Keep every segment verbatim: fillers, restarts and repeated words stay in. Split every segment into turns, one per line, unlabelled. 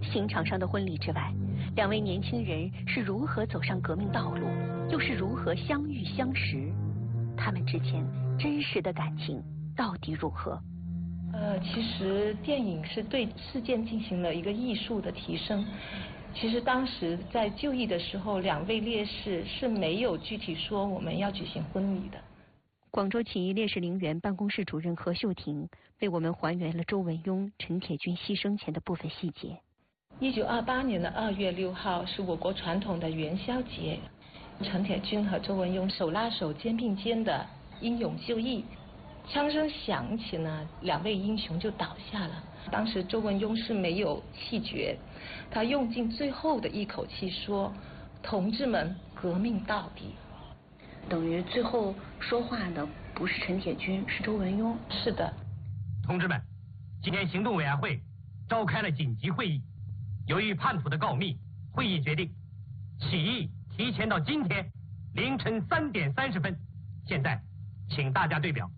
刑场上的婚礼之外，两位年轻人是如何走上革命道路，又是如何相遇相识？他们之间真实的感情到底如何？
呃，其实电影是对事件进行了一个艺术的提升。其实当时在就义的时候，两位烈士是没有具体说我们要举行婚礼的。
广州起义烈士陵园办公室主任何秀婷为我们还原了周文雍、陈铁军牺牲前的部分细节。
一九二八年的二月六号是我国传统的元宵节，陈铁军和周文雍手拉手、肩并肩的英勇就义。枪声响起呢，两位英雄就倒下了。当时周文雍是没有气绝，他用尽最后的一口气说：“同志们，革命到底。”
等于最后说话的不是陈铁军，是周文雍。
是的。
同志们，今天行动委员会召开了紧急会议，由于叛徒的告密，会议决定起义提前到今天凌晨三点三十分。现在，请大家对表。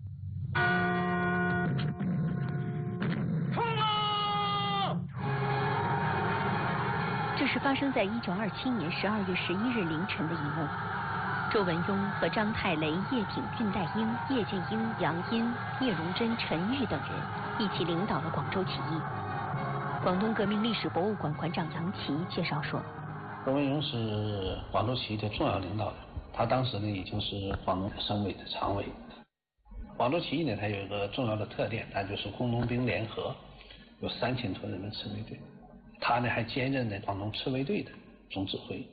冲啊！
这是发生在一九二七年十二月十一日凌晨的一幕。周文雍和张太雷、叶挺、恽代英、叶剑英、杨殷、聂荣臻、陈玉等人一起领导了广州起义。广东革命历史博物馆馆长杨琦介绍说，
周文雍是广州起义的重要领导人，他当时呢已经是广东省委的常委。广州起义呢，它有一个重要的特点，那就是工农兵联合，有三千多人的赤卫队。他呢还兼任了广东赤卫队的总指挥。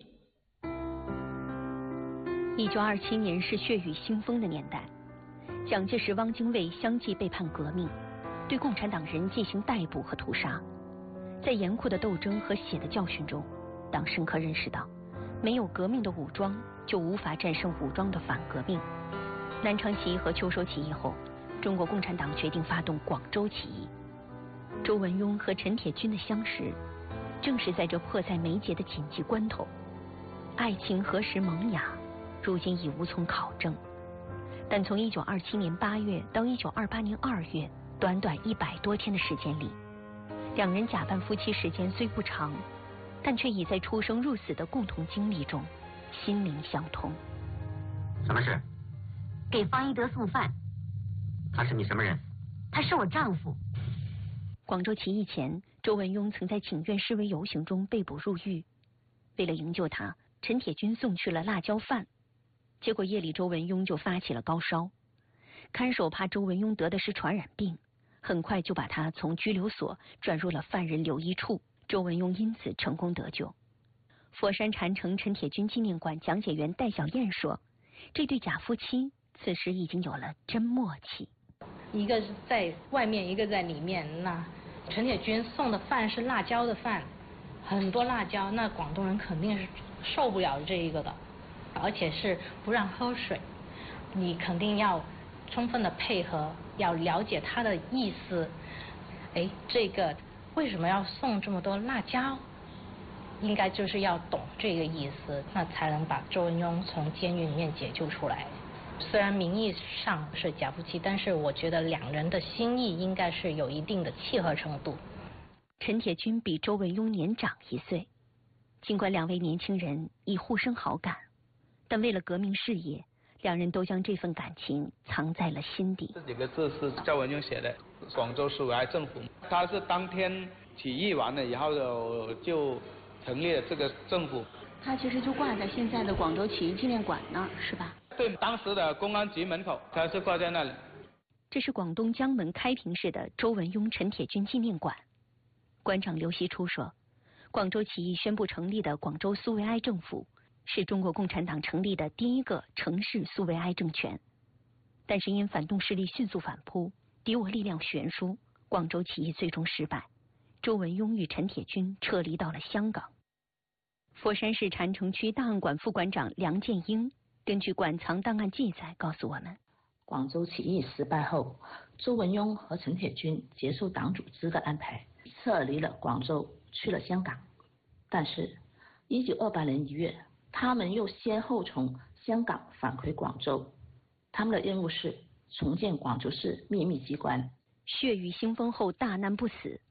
一九二七年是血雨腥风的年代，蒋介石、汪精卫相继背叛革命，对共产党人进行逮捕和屠杀。在严酷的斗争和血的教训中，党深刻认识到，没有革命的武装，就无法战胜武装的反革命。南昌起义和秋收起义后，中国共产党决定发动广州起义。周文雍和陈铁军的相识，正是在这迫在眉睫的紧急关头。爱情何时萌芽，如今已无从考证。但从一九二七年八月到一九二八年二月，短短一百多天的时间里，两人假扮夫妻时间虽不长，但却已在出生入死的共同经历中心灵相通。
什么事？
给方一德送饭。
他是你什么人？
他是我丈夫。
广州起义前，周文雍曾在请愿示威游行中被捕入狱。为了营救他，陈铁军送去了辣椒饭，结果夜里周文雍就发起了高烧。看守怕周文雍得的是传染病，很快就把他从拘留所转入了犯人留医处。周文雍因此成功得救。佛山禅城陈铁军纪念馆讲解员戴小燕说，这对假夫妻此时已经有了真默契。
一个是在外面，一个在里面。那陈铁军送的饭是辣椒的饭，很多辣椒，那广东人肯定是受不了这一个的，而且是不让喝水，你肯定要充分的配合，要了解他的意思。哎，这个为什么要送这么多辣椒？应该就是要懂这个意思，那才能把周文雍从监狱里面解救出来。虽然名义上是假夫妻，但是我觉得两人的心意应该是有一定的契合程度。
陈铁军比周文雍年长一岁，尽管两位年轻人已互生好感，但为了革命事业，两人都将这份感情藏在了心底。
这几个字是周文雍写的，广州市委爱政府，他是当天起义完了以后就成立了这个政府。
他其实就挂在现在的广州起义纪念馆那儿，是吧？
对，当时的公安局门口，他是挂在那里。
这是广东江门开平市的周文雍、陈铁军纪念馆。馆长刘锡初说，广州起义宣布成立的广州苏维埃政府，是中国共产党成立的第一个城市苏维埃政权。但是因反动势力迅速反扑，敌我力量悬殊，广州起义最终失败。周文雍与陈铁军撤离到了香港。佛山市禅城区档案馆副馆长梁建英根据馆藏档案记载告诉我们，
广州起义失败后，周文雍和陈铁军接受党组织的安排，撤离了广州，去了香港。但是一九二八年一月，他们又先后从香港返回广州，他们的任务是重建广州市秘密机关。
血雨腥风后大难不死，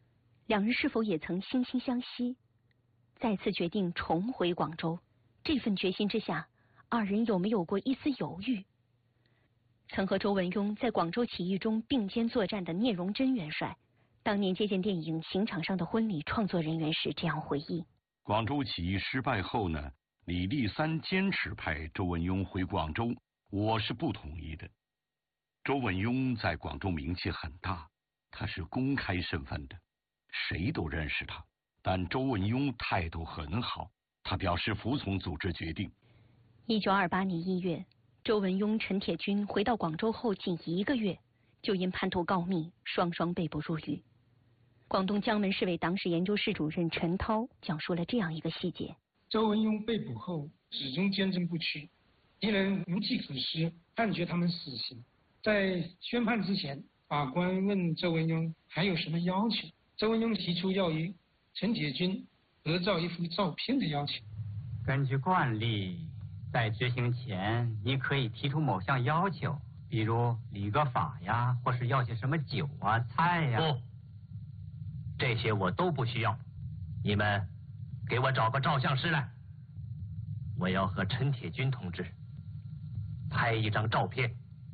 两人是否也曾惺惺相惜？再次决定重回广州，这份决心之下，二人有没有过一丝犹豫？曾和周文雍在广州起义中并肩作战的聂荣臻元帅，当年接见电影《刑场上的婚礼》创作人员时这样回忆：
广州起义失败后呢，李立三坚持派周文雍回广州，我是不同意的。周文雍在广州名气很大，他是公开身份的，谁都认识他。但周文雍态度很好，他表示服从组织决定。
一九二八年一月，周文雍、陈铁军回到广州后仅一个月，就因叛徒告密，双双被捕入狱。广东江门市委党史研究室主任陈涛讲述了这样一个细节：
周文雍被捕后，始终坚贞不屈，敌人无计可施，判决他们死刑。在宣判之前，法官问周文雍还有什么要求，周文雍提出要与陈铁军合照一幅照片的要求。
根据惯例，在执行前，你可以提出某项要求，比如理个法呀，或是要些什么酒啊、菜呀。不，这些我都不需要。你们给我找个照相师来，我要和陈铁军同志拍一张照片。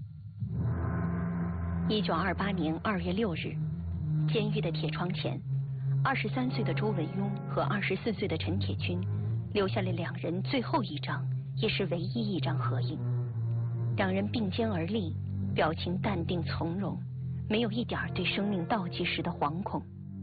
一九二八年二月六日，监狱的铁窗前，二十三岁的周文雍和二十四岁的陈铁军留下了两人最后一张，也是唯一一张合影。两人并肩而立，表情淡定从容，没有一点对生命倒计时的惶恐。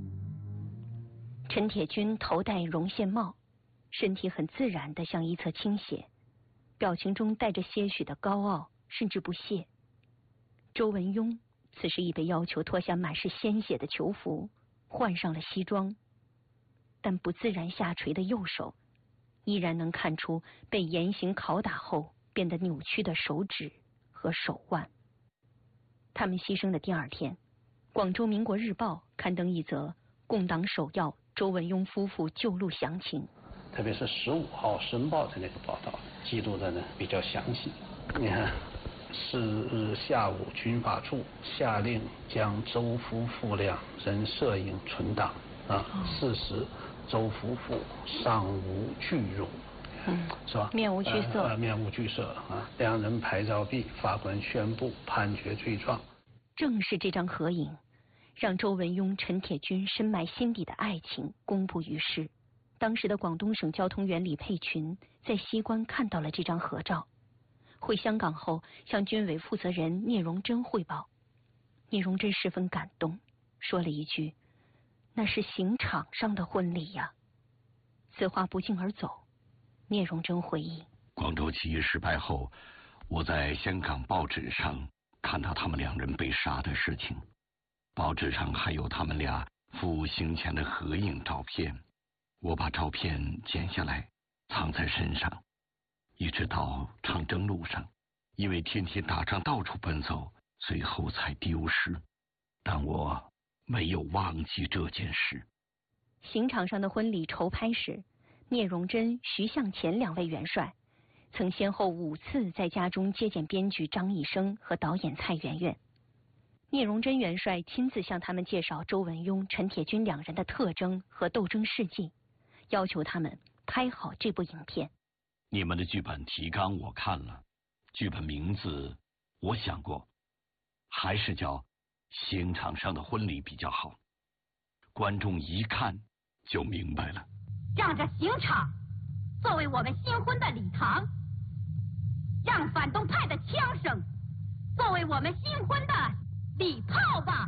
陈铁军头戴绒线帽，身体很自然地向一侧倾斜，表情中带着些许的高傲，甚至不屑。周文雍此时已被要求脱下满是鲜血的囚服，换上了西装，但不自然下垂的右手依然能看出被严刑拷打后变得扭曲的手指和手腕。他们牺牲的第二天，广州民国日报刊登一则共党首要周文雍夫妇救路详情，
特别是十五号《申报》的那个报道记录的呢比较详细。你看，是日下午，军法处下令将周夫妇两人摄影存档啊。四时，周夫妇尚无惧容，嗯，是吧？
面无惧色，
呃、面无惧色啊！两人拍照毕，法官宣布判决罪状。
正是这张合影，让周文雍、陈铁军深埋心底的爱情公布于世。当时的广东省交通员李佩群在西关看到了这张合照，回香港后向军委负责人聂荣臻汇报。聂荣臻十分感动，说了一句：“那是刑场上的婚礼呀。”此话不胫而走。聂荣臻回忆，
广州起义失败后，我在香港报纸上看到他们两人被杀的事情，报纸上还有他们俩赴刑前的合影照片。我把照片剪下来藏在身上，一直到长征路上，因为天天打仗到处奔走，最后才丢失。但我没有忘记这件事。
刑场上的婚礼筹拍时，聂荣臻、徐向前两位元帅曾先后五次在家中接见编剧张一生和导演蔡媛媛。聂荣臻元帅亲自向他们介绍周文雍、陈铁军两人的特征和斗争事迹，要求他们拍好这部影片。
你们的剧本提纲我看了，剧本名字我想过，还是叫《刑场上的婚礼》比较好，观众一看就明白了。
让这刑场作为我们新婚的礼堂，让反动派的枪声作为我们新婚的礼炮吧。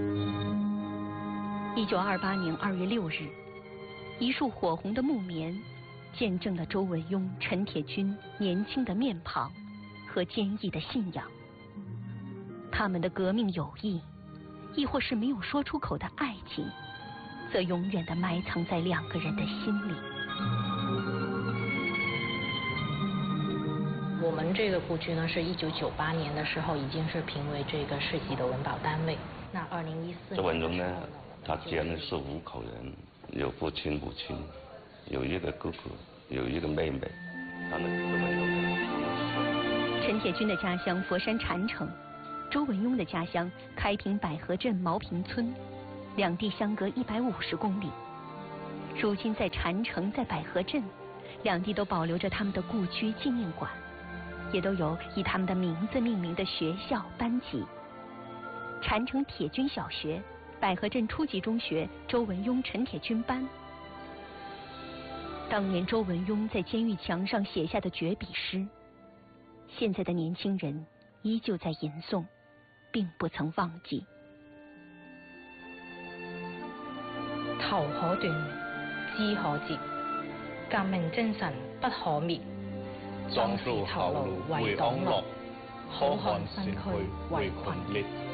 一九二八年二月六日，一束火红的木棉见证了周文雍、陈铁军年轻的面庞和坚毅的信仰。他们的革命友谊，亦或是没有说出口的爱情，则永远地埋藏在两个人的心里。
我们这个故居呢，是一九九八年的时候已经是评为这个市级的文保单位。那二零一四年，
周文雍呢，他家呢是五口人，有父亲、母亲，有一个哥哥，有一个妹妹。他们周文雍。
陈铁军的家乡佛山禅城，周文雍的家乡开平百合镇毛坪村， 两地相隔一百五十公里。如今在禅城，在百合镇，两地都保留着他们的故居纪念馆，也都有以他们的名字命名的学校班级。禅城铁军小学、百合镇初级中学周文雍、陈铁军班。当年周文雍在监狱墙上写下的绝笔诗，现在的年轻人依旧在吟诵，并不曾忘记。
頭可斷，枝可折，革命精神不可滅。
壯士頭顱為黨樂，好漢身軀為群裂。